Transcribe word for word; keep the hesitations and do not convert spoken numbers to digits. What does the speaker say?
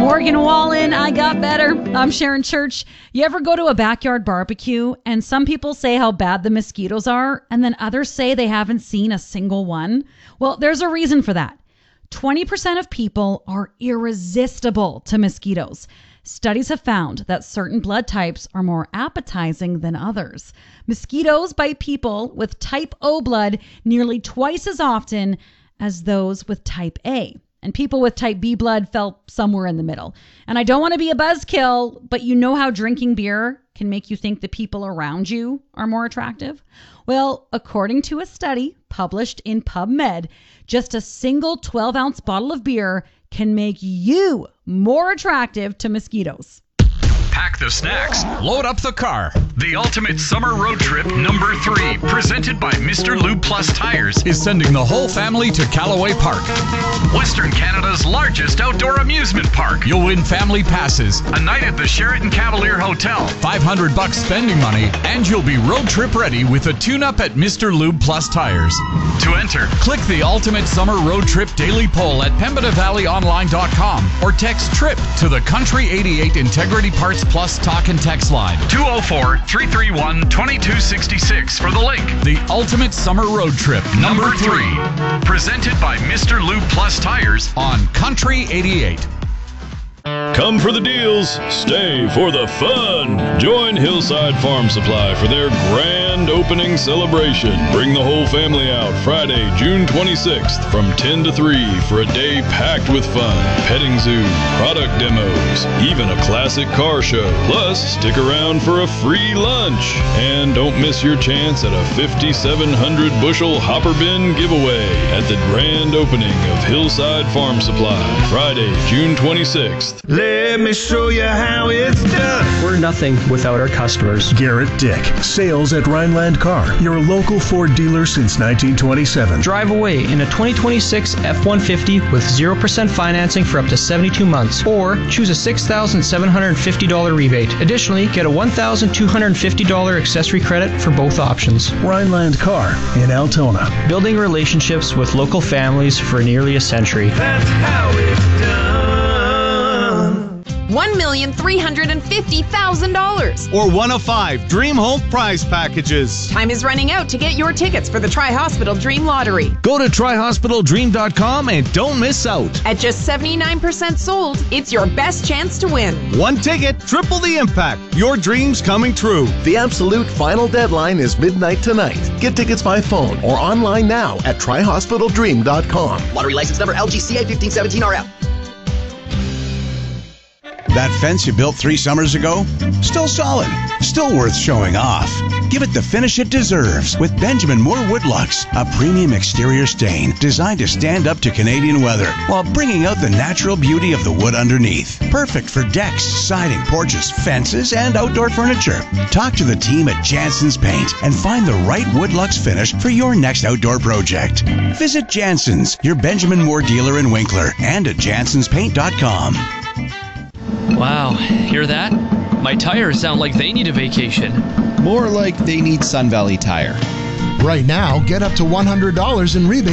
Morgan Wallen, I got better. I'm Sharon Church. You ever go to a backyard barbecue and some people say how bad the mosquitoes are and then others say they haven't seen a single one? Well, there's a reason for that. twenty percent of people are irresistible to mosquitoes. Studies have found that certain blood types are more appetizing than others. Mosquitoes bite people with type O blood nearly twice as often as those with type A. And people with type B blood fell somewhere in the middle. And I don't want to be a buzzkill, but you know how drinking beer can make you think the people around you are more attractive? Well, according to a study published in PubMed, just a single twelve ounce bottle of beer can make you more attractive to mosquitoes. Pack the snacks, load up the car. The ultimate summer road trip number three, presented by Mister Lube Plus Tires, is sending the whole family to Callaway Park, Western Canada's largest outdoor amusement park. You'll win family passes, a night at the Sheraton Cavalier Hotel, five hundred bucks spending money, and you'll be road trip ready with a tune-up at Mister Lube Plus Tires. To enter, click the Ultimate Summer Road Trip Daily Poll at pembina valley online dot com or text TRIP to the Country eighty-eight Integrity Parts Plus talk and text line two oh four, three three one, two two six six for the link. The Ultimate Summer Road Trip number three, presented by Mister Lube Plus Tires on Country eighty-eight. Come for the deals, stay for the fun. Join Hillside Farm Supply for their grand opening celebration. Bring the whole family out Friday, June twenty-sixth from ten to three for a day packed with fun. Petting zoo, product demos, even a classic car show. Plus, stick around for a free lunch. And don't miss your chance at a fifty-seven hundred bushel hopper bin giveaway at the grand opening of Hillside Farm Supply, Friday, June twenty-sixth. Let me show you how it's done. We're nothing without our customers. Garrett Dick, sales at Rhineland Car, your local Ford dealer since nineteen twenty-seven. Drive away in a twenty twenty-six F one fifty with zero percent financing for up to seventy-two months, or choose a six thousand seven hundred fifty dollars rebate. Additionally, get a one thousand two hundred fifty dollars accessory credit for both options. Rhineland Car in Altona. Building relationships with local families for nearly a century. That's how it's done. one million three hundred fifty thousand dollars. Or one of five Dream Home prize packages. Time is running out to get your tickets for the Tri-Hospital Dream Lottery. Go to tri hospital dream dot com and don't miss out. At just seventy-nine percent sold, it's your best chance to win. One ticket, triple the impact. Your dreams coming true. The absolute final deadline is midnight tonight. Get tickets by phone or online now at tri hospital dream dot com. Lottery license number L G C A fifteen seventeen R L. That fence you built three summers ago? Still solid. Still worth showing off. Give it the finish it deserves with Benjamin Moore Woodlux, a premium exterior stain designed to stand up to Canadian weather while bringing out the natural beauty of the wood underneath. Perfect for decks, siding, porches, fences, and outdoor furniture. Talk to the team at Jansen's Paint and find the right Woodlux finish for your next outdoor project. Visit Jansen's, your Benjamin Moore dealer in Winkler, and at jansens paint dot com. Wow, hear that? My tires sound like they need a vacation. More like they need Sun Valley Tire. Right now, get up to one hundred dollars in rebate